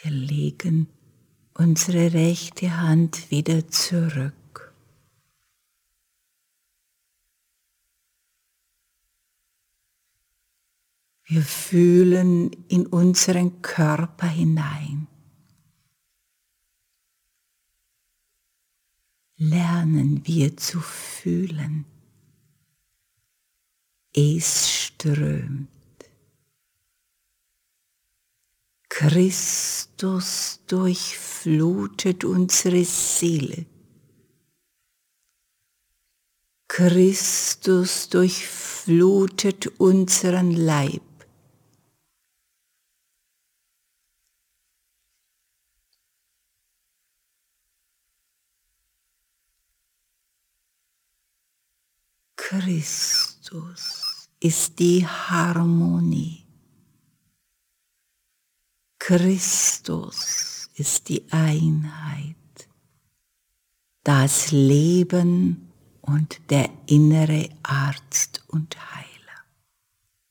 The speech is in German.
Wir legen unsere rechte Hand wieder zurück. Wir fühlen in unseren Körper hinein. Lernen wir zu fühlen. Es strömt. Christus durchflutet unsere Seele. Christus durchflutet unseren Leib. Christus ist die Harmonie. Christus ist die Einheit, das Leben und der innere Arzt und Heiler.